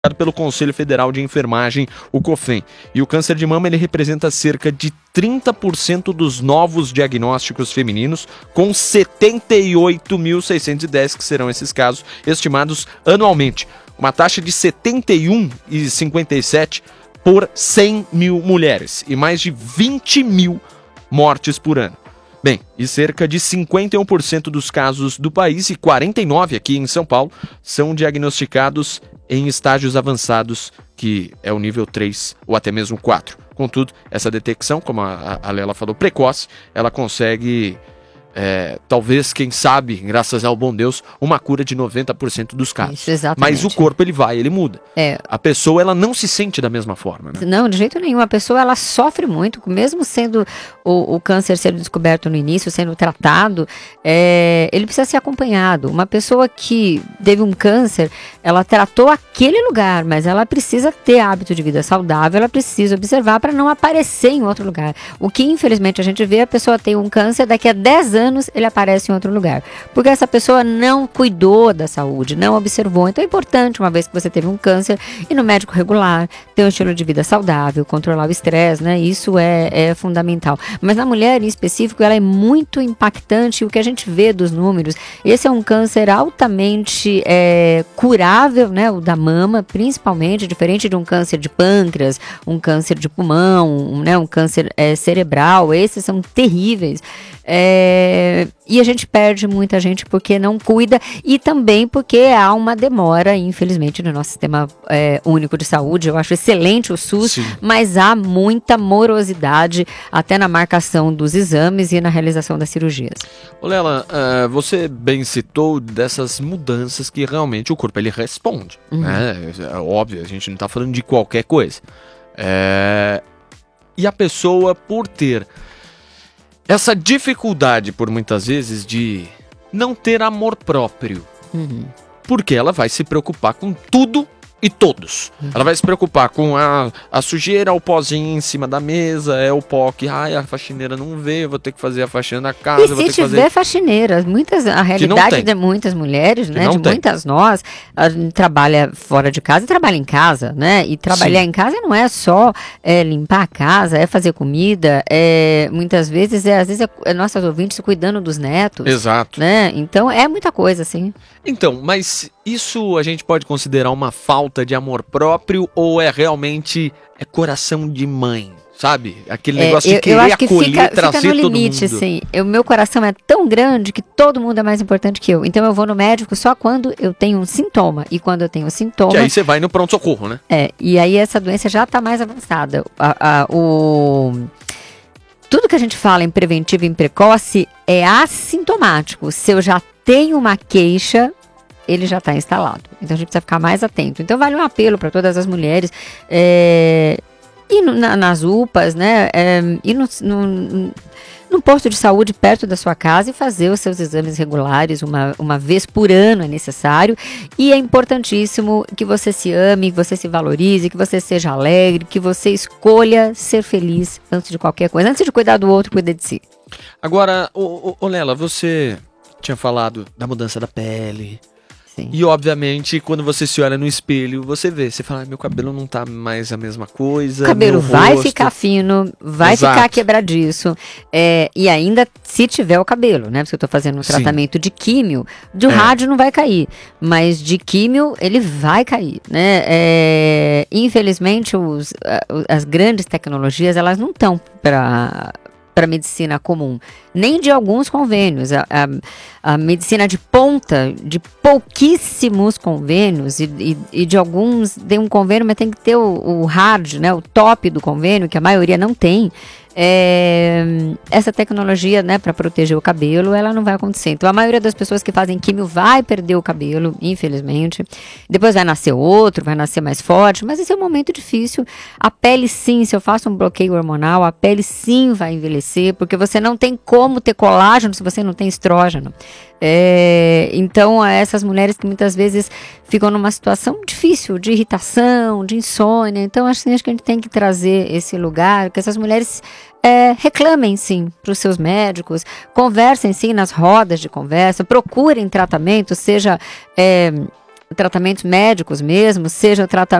pelo Conselho Federal de Enfermagem, o COFEN. E o câncer de mama ele representa cerca de 30% dos novos diagnósticos femininos, com 78.610 que serão esses casos estimados anualmente. Uma taxa de 71,57 por 100 mil mulheres e mais de 20 mil mortes por ano. Bem, e cerca de 51% dos casos do país e 49% aqui em São Paulo são diagnosticados em estágios avançados, que é o nível 3 ou até mesmo 4. Contudo, essa detecção, como a Lela falou, precoce, ela consegue, talvez, quem sabe, graças ao bom Deus, uma cura de 90% dos casos. Isso, exatamente. Mas o corpo, ele muda. A pessoa, ela não se sente da mesma forma, né? Não, de jeito nenhum. A pessoa, ela sofre muito, mesmo sendo o câncer sendo descoberto no início, sendo tratado, ele precisa ser acompanhado. Uma pessoa que teve um câncer, ela tratou aquele lugar, mas ela precisa ter hábito de vida saudável, ela precisa observar para não aparecer em outro lugar. O que, infelizmente, a gente vê, a pessoa tem um câncer, daqui a 10 anos ele aparece em outro lugar. Porque essa pessoa não cuidou da saúde, não observou. Então é importante, uma vez que você teve um câncer, ir no médico regular, ter um estilo de vida saudável, controlar o estresse, né? Isso é fundamental. Mas na mulher, em específico, ela é muito impactante. O que a gente vê dos números, esse é um câncer altamente curável, né? O da mama, principalmente, diferente de um câncer de pâncreas, um câncer de pulmão, né? Um câncer cerebral. Esses são terríveis. E a gente perde muita gente porque não cuida e também porque há uma demora, infelizmente, no nosso sistema único de saúde. Eu acho excelente o SUS, sim, mas há muita morosidade até na marcação dos exames e na realização das cirurgias. Ô Lela, você bem citou dessas mudanças que realmente o corpo ele responde, né? É óbvio, a gente não está falando de qualquer coisa. E a pessoa, por ter essa dificuldade, por muitas vezes, de não ter amor próprio. Porque ela vai se preocupar com tudo e todos. Ela vai se preocupar com a sujeira, o pozinho em cima da mesa, o pó que a faxineira não vê, eu vou ter que fazer a faxina da casa. E se tiver faxineiras, a realidade de muitas mulheres, né, de muitas nós, a gente trabalha fora de casa e trabalha em casa, né? E trabalhar em casa não é só limpar a casa, é fazer comida, muitas vezes nossas ouvintes cuidando dos netos. Exato. Né? Então é muita coisa, assim. Então, mas isso a gente pode considerar uma falta de amor próprio ou realmente coração de mãe, sabe? Aquele negócio de querer acolher, trazer fica no limite, todo mundo. Assim. O meu coração é tão grande que todo mundo é mais importante que eu. Então eu vou no médico só quando eu tenho um sintoma. E quando eu tenho sintoma... E aí você vai no pronto-socorro, né? E aí essa doença já está mais avançada. Tudo que a gente fala em preventivo e em precoce é assintomático. Se eu já tenho uma queixa, ele já está instalado. Então a gente precisa ficar mais atento. Então vale um apelo para todas as mulheres ir nas UPAs, né? Ir no posto de saúde perto da sua casa e fazer os seus exames regulares uma vez por ano é necessário. E é importantíssimo que você se ame, que você se valorize, que você seja alegre, que você escolha ser feliz antes de qualquer coisa. Antes de cuidar do outro, cuida de si. Agora, Lela, você tinha falado da mudança da pele. Sim. E obviamente, quando você se olha no espelho, você fala, meu cabelo não tá mais a mesma coisa. O cabelo vai ficar fino, vai ficar quebradiço. E ainda se tiver o cabelo, né? Porque eu tô fazendo um tratamento de químio, do rádio não vai cair. Mas de químio, ele vai cair, né? Infelizmente, as grandes tecnologias, elas não estão para medicina comum, nem de alguns convênios. A medicina de ponta, de pouquíssimos convênios e de alguns tem um convênio, mas tem que ter o hard, né, o top do convênio, que a maioria não tem. Essa tecnologia, né, para proteger o cabelo, ela não vai acontecer. Então a maioria das pessoas que fazem químio vai perder o cabelo, infelizmente. Depois vai nascer outro, vai nascer mais forte, mas esse é um momento difícil. A pele sim, se eu faço um bloqueio hormonal, a pele sim vai envelhecer, porque você não tem como ter colágeno se você não tem estrógeno. Então essas mulheres que muitas vezes ficam numa situação difícil de irritação, de insônia. Então acho que a gente tem que trazer esse lugar, que essas mulheres reclamem sim para os seus médicos, conversem sim nas rodas de conversa, procurem tratamento, seja tratamentos médicos mesmo, seja